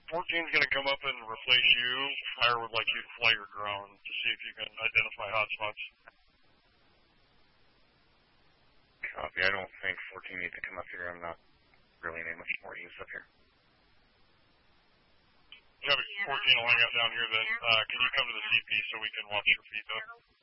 14's going to come up and replace you. Fire would like you to fly your drone to see if you can identify hotspots. Copy. I don't think 14 needs to come up here. I'm not really in much more use up here. Yeah, 14 will hang out down here then. Can you come to the CP so we can watch your feet though?